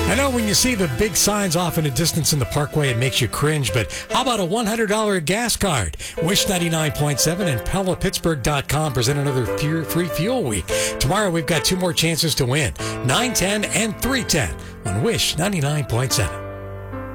I know when you see the big signs off in the distance in the parkway, it makes you cringe, but how about a $100 gas card? Wish 99.7 and PellaPittsburgh.com present another free fuel week. Tomorrow we've got 2 more chances to win, 9, 10, and 310 on Wish 99.7.